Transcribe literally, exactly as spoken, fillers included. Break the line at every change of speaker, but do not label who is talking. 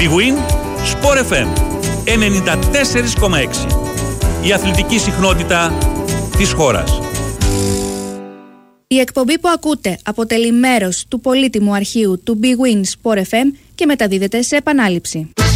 Big Win Sport εφ εμ ενενήντα τέσσερα κόμμα έξι. Η αθλητική συχνότητα της χώρας.
Η εκπομπή που ακούτε αποτελεί μέρος του πολύτιμου αρχείου του Big Win Sport εφ εμ και μεταδίδεται σε επανάληψη.